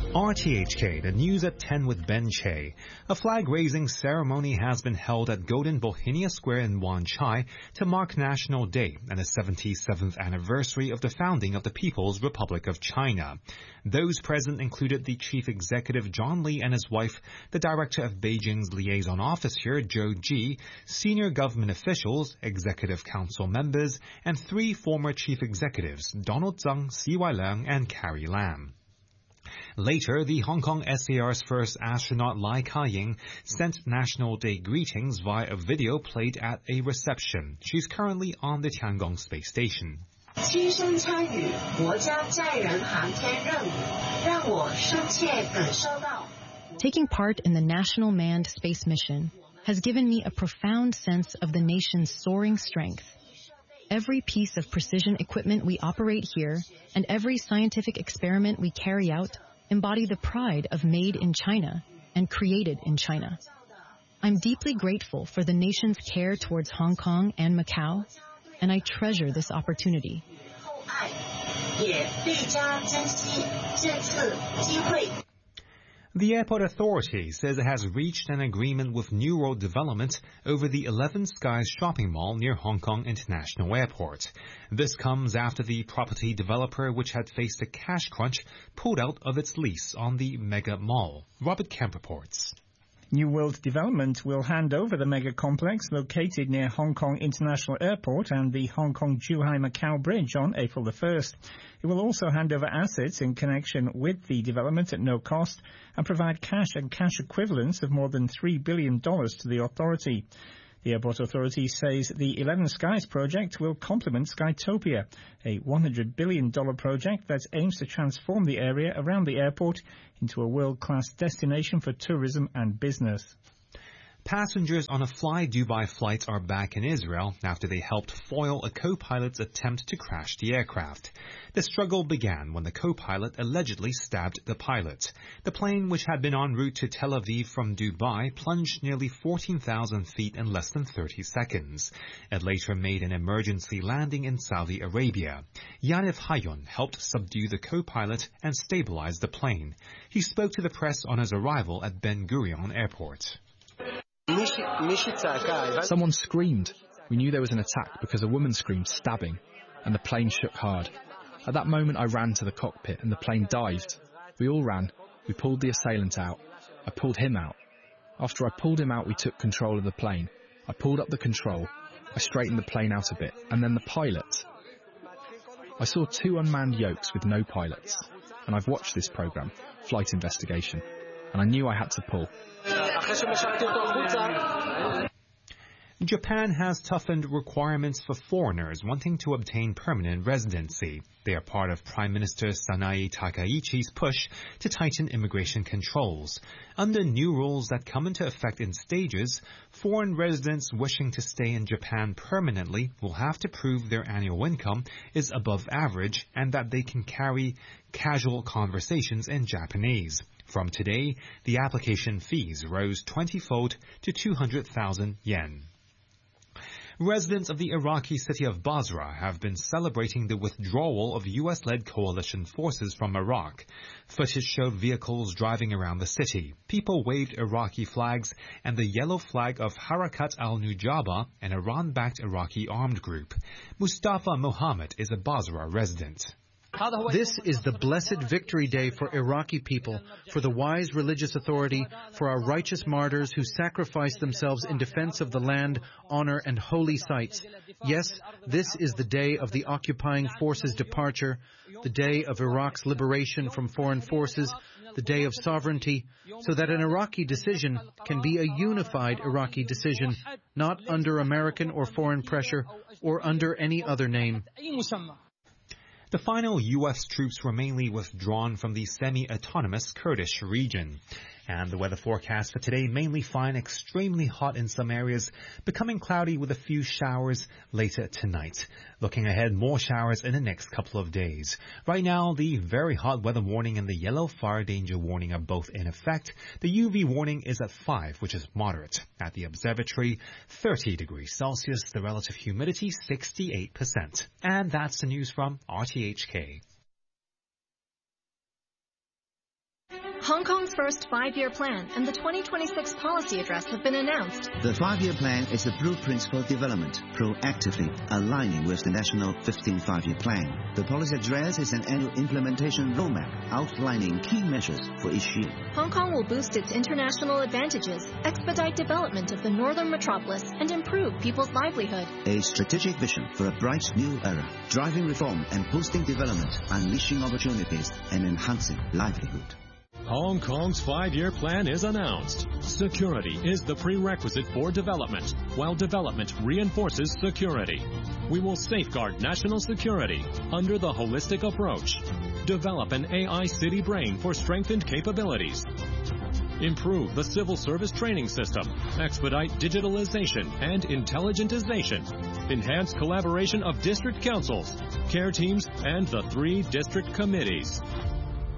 RTHK, the news at 10 with Ben Che. A flag-raising ceremony has been held at Golden Bohemia Square in Wan Chai to mark National Day and the 77th anniversary of the founding of the People's Republic of China. Those present included the Chief Executive John Lee and his wife, the Director of Beijing's Liaison Officer Zhou Ji, senior government officials, Executive Council members, and 3 former Chief Executives, Donald Tsang, CY Leung, and Carrie Lam. Later, the Hong Kong SAR's first astronaut Lai Ka-ying sent National Day greetings via a video played at a reception. She's currently on the Tiangong space station. Taking part in the National Manned Space Mission has given me a profound sense of the nation's soaring strength. Every piece of precision equipment we operate here and every scientific experiment we carry out embody the pride of made in China and created in China. I'm deeply grateful for the nation's care towards Hong Kong and Macau, and I treasure this opportunity. The airport authority says it has reached an agreement with New World Development over the 11 Skies shopping mall near Hong Kong International Airport. This comes after the property developer, which had faced a cash crunch, pulled out of its lease on the mega mall. Robert Kemp reports. New World Development will hand over the mega complex located near Hong Kong International Airport and the Hong Kong-Zhuhai-Macau Bridge on April the 1st. It will also hand over assets in connection with the development at no cost and provide cash and cash equivalents of more than $3 billion to the authority. The Airport Authority says the 11 Skies project will complement Skytopia, a $100 billion project that aims to transform the area around the airport into a world-class destination for tourism and business. Passengers on a Fly Dubai flight are back in Israel after they helped foil a co-pilot's attempt to crash the aircraft. The struggle began when the co-pilot allegedly stabbed the pilot. The plane, which had been en route to Tel Aviv from Dubai, plunged nearly 14,000 feet in less than 30 seconds. It later made an emergency landing in Saudi Arabia. Yaniv Hayun helped subdue the co-pilot and stabilize the plane. He spoke to the press on his arrival at Ben Gurion Airport. Someone screamed. We knew there was an attack because a woman screamed stabbing, and the plane shook hard. At that moment I ran to the cockpit and the plane dived. We all ran. We pulled the assailant out. I pulled him out. After I pulled him out, we took control of the plane. I pulled up the control. I straightened the plane out a bit, and then the pilot. I saw 2 unmanned yokes with no pilots, and I've watched this program, Flight Investigation, and I knew I had to pull. Japan has toughened requirements for foreigners wanting to obtain permanent residency. They are part of Prime Minister Sanae Takaichi's push to tighten immigration controls. Under new rules that come into effect in stages, foreign residents wishing to stay in Japan permanently will have to prove their annual income is above average and that they can carry casual conversations in Japanese. From today, the application fees rose 20-fold to 200,000 yen. Residents of the Iraqi city of Basra have been celebrating the withdrawal of U.S.-led coalition forces from Iraq. Footage showed vehicles driving around the city. People waved Iraqi flags and the yellow flag of Harakat al-Nujaba, an Iran-backed Iraqi armed group. Mustafa Mohammed is a Basra resident. This is the blessed victory day for Iraqi people, for the wise religious authority, for our righteous martyrs who sacrificed themselves in defense of the land, honor, and holy sites. Yes, this is the day of the occupying forces' departure, the day of Iraq's liberation from foreign forces, the day of sovereignty, so that an Iraqi decision can be a unified Iraqi decision, not under American or foreign pressure or under any other name. The final U.S. troops were mainly withdrawn from the semi-autonomous Kurdish region. And the weather forecast for today, mainly fine, extremely hot in some areas, becoming cloudy with a few showers later tonight. Looking ahead, more showers in the next couple of days. Right now, the very hot weather warning and the yellow fire danger warning are both in effect. The UV warning is at 5, which is moderate. At the observatory, 30 degrees Celsius, the relative humidity 68%. And that's the news from RTHK. Hong Kong's first 5-year plan and the 2026 policy address have been announced. The 5-year plan is a blueprint for development, proactively aligning with the national 15th 5-year plan. The policy address is an annual implementation roadmap outlining key measures for each year. Hong Kong will boost its international advantages, expedite development of the northern metropolis, and improve people's livelihood. A strategic vision for a bright new era, driving reform and boosting development, unleashing opportunities and enhancing livelihood. Hong Kong's 5-year plan is announced. Security is the prerequisite for development, while development reinforces security. We will safeguard national security under the holistic approach. Develop an AI city brain for strengthened capabilities. Improve the civil service training system. Expedite digitalization and intelligentization. Enhance collaboration of district councils, care teams, and the 3 district committees.